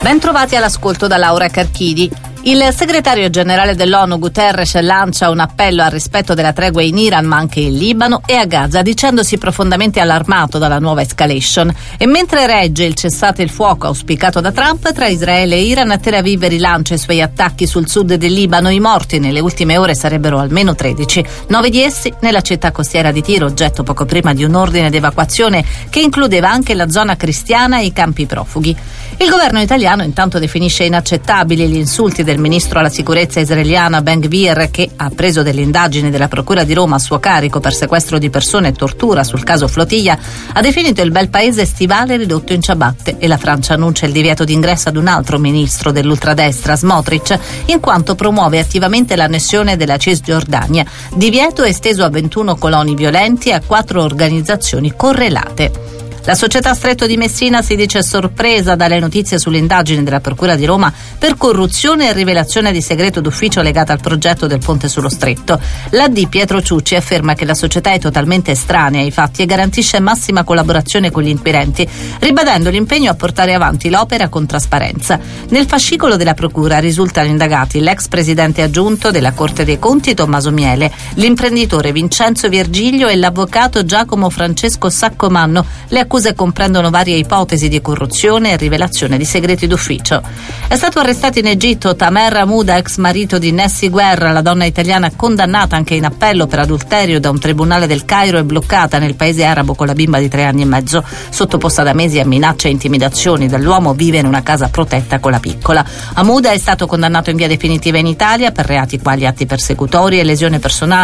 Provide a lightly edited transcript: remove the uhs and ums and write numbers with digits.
Ben trovati all'ascolto da Laura Carchidi. Il segretario generale dell'ONU Guterres lancia un appello al rispetto della tregua in Iran, ma anche in Libano e a Gaza, dicendosi profondamente allarmato dalla nuova escalation. E mentre regge il cessate il fuoco auspicato da Trump, tra Israele e Iran, Tel Aviv rilancia i suoi attacchi sul sud del Libano. I morti nelle ultime ore sarebbero almeno 13, 9 di essi nella città costiera di Tiro, oggetto poco prima di un ordine d'evacuazione che includeva anche la zona cristiana e i campi profughi. Il governo italiano intanto definisce inaccettabili gli insulti del ministro alla sicurezza israeliana Ben Gvir, che ha preso delle indagini della Procura di Roma a suo carico per sequestro di persone e tortura sul caso Flotilla. Ha definito il bel paese stivale ridotto in ciabatte, e la Francia annuncia il divieto d'ingresso ad un altro ministro dell'ultradestra, Smotrich, in quanto promuove attivamente l'annessione della Cisgiordania. Divieto esteso a 21 coloni violenti e a 4 organizzazioni correlate. La società Stretto di Messina si dice sorpresa dalle notizie sulle indagini della Procura di Roma per corruzione e rivelazione di segreto d'ufficio legata al progetto del ponte sullo Stretto. L'AD Pietro Ciucci afferma che la società è totalmente estranea ai fatti e garantisce massima collaborazione con gli inquirenti, ribadendo l'impegno a portare avanti l'opera con trasparenza. Nel fascicolo della Procura risultano indagati l'ex presidente aggiunto della Corte dei Conti Tommaso Miele, l'imprenditore Vincenzo Virgilio e l'avvocato Giacomo Francesco Saccomanno. Le accuse comprendono varie ipotesi di corruzione e rivelazione di segreti d'ufficio. È stato arrestato in Egitto Tamer Hamouda, ex marito di Nessi Guerra, la donna italiana condannata anche in appello per adulterio da un tribunale del Cairo e bloccata nel paese arabo con la bimba di 3 anni e mezzo. Sottoposta da mesi a minacce e intimidazioni dall'uomo, vive in una casa protetta con la piccola. Hamouda è stato condannato in via definitiva in Italia per reati quali atti persecutori e lesione personale